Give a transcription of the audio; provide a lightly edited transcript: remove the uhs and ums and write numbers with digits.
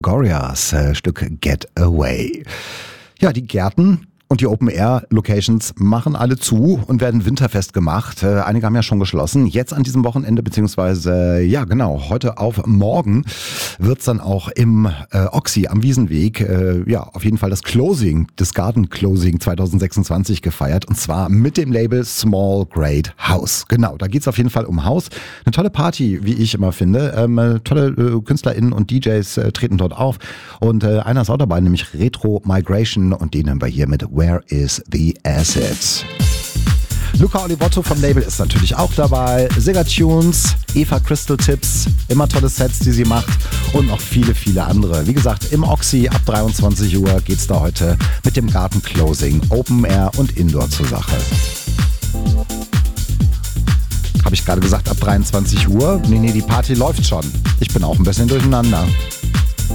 Gorillaz, Stück Get Away. Ja, die Gärten und die Open-Air-Locations machen alle zu und werden winterfest gemacht. Einige haben ja schon geschlossen. Jetzt an diesem Wochenende, beziehungsweise, ja genau, heute auf morgen wird's dann auch im Oxy am Wiesenweg, ja, auf jeden Fall das Closing, das Garden Closing 2026 gefeiert. Und zwar mit dem Label Small Great House. Genau, da geht's auf jeden Fall um Haus. Eine tolle Party, wie ich immer finde. Tolle KünstlerInnen und DJs treten dort auf. Und einer ist auch dabei, nämlich Retro Migration. Und den haben wir hier mit Where is the Asset? Luca Olivotto vom Label ist natürlich auch dabei. Sega Tunes, Eva Crystal Tips, immer tolle Sets, die sie macht und noch viele, viele andere. Wie gesagt, im Oxy ab 23 Uhr geht's da heute mit dem Garten Closing, Open Air und Indoor zur Sache. Habe ich gerade gesagt, ab 23 Uhr? Nee, die Party läuft schon. Ich bin auch ein bisschen durcheinander.